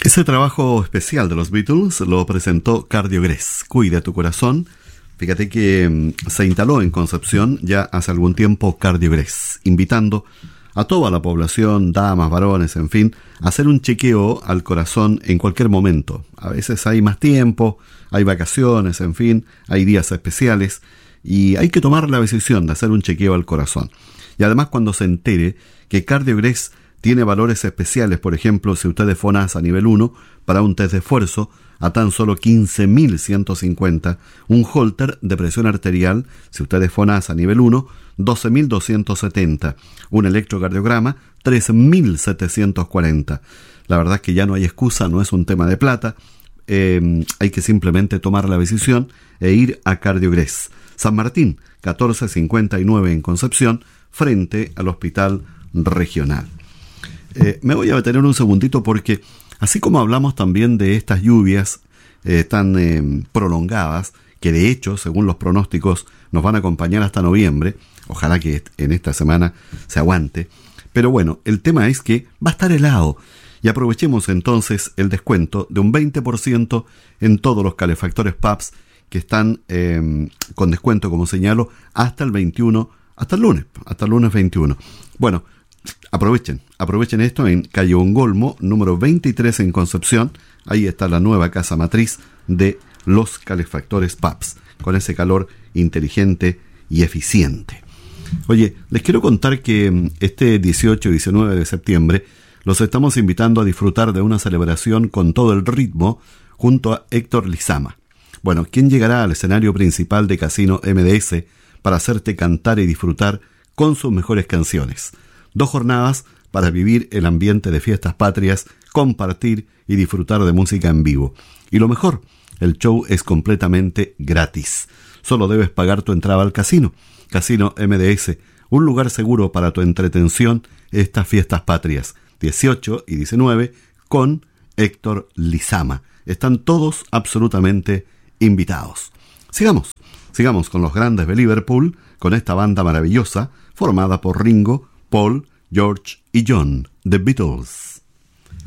Ese trabajo especial de los Beatles lo presentó Cardiogrés, Cuida tu corazón. Fíjate que se instaló en Concepción ya hace algún tiempo Cardiogrés, invitando a toda la población, damas, varones, en fin, a hacer un chequeo al corazón en cualquier momento. A veces hay más tiempo, hay vacaciones, en fin, hay días especiales y hay que tomar la decisión de hacer un chequeo al corazón. Y además cuando se entere que Cardiogrés tiene valores especiales, por ejemplo, si usted es FONASA nivel 1, para un test de esfuerzo, a tan solo 15.150, un Holter de presión arterial, si usted es FONASA nivel 1, 12.270, un electrocardiograma, 3.740. La verdad es que ya no hay excusa, no es un tema de plata, hay que simplemente tomar la decisión e ir a Cardiogrés. San Martín, 1459 en Concepción, frente al Hospital Regional. Me voy a detener un segundito porque así como hablamos también de estas lluvias tan prolongadas, que de hecho, según los pronósticos, nos van a acompañar hasta noviembre, ojalá que en esta semana se aguante, pero bueno, el tema es que va a estar helado y aprovechemos entonces el descuento de un 20% en todos los calefactores PAPS que están con descuento, como señalo, hasta el 21, hasta el lunes 21. Bueno, aprovechen esto en calle Ongolmo, número 23 en Concepción. Ahí está la nueva casa matriz de los calefactores PAPS, con ese calor inteligente y eficiente. Oye, les quiero contar que este 18 y 19 de septiembre los estamos invitando a disfrutar de una celebración con todo el ritmo junto a Héctor Lizama. Bueno, ¿quién llegará al escenario principal de Casino MDS para hacerte cantar y disfrutar con sus mejores canciones? 2 jornadas para vivir el ambiente de fiestas patrias, compartir y disfrutar de música en vivo. Y lo mejor, el show es completamente gratis. Solo debes pagar tu entrada al casino. Casino MDS, un lugar seguro para tu entretención estas fiestas patrias. 18 y 19 con Héctor Lizama. Están todos absolutamente invitados. Sigamos con los grandes de Liverpool, con esta banda maravillosa formada por Ringo, Paul, George y John, The Beatles.